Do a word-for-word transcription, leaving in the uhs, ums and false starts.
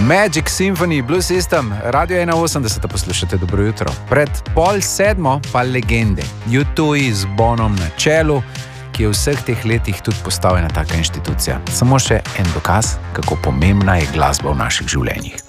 Magic Symphony, Blue System, Radio ena osemdeset poslušate, dobro jutro. Pred pol sedmo pa legende, U dva z Bonom na čelu, ki je v vseh teh letih tudi postavljena taka inštitucija. Samo še en dokaz, kako pomembna je glasba v naših življenjih.